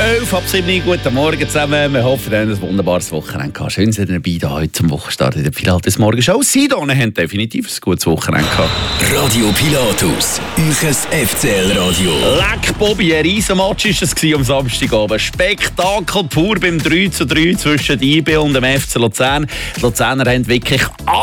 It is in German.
11:07 guten Morgen zusammen. Wir hoffen, ihr habt ein wunderbares Wochenende gehabt. Schön, dass ihr dabei da heute zum Wochenstart in der Pilates Morgenshow. Sie hier haben definitiv ein gutes Wochenende gehabt. Radio Pilatus, euch FCL-Radio. Leck Bobby, ein Riesenmatch war es am Samstagabend. Spektakel pur beim 3:3 zwischen IB und dem FC Luzern. Die Luzerner haben wirklich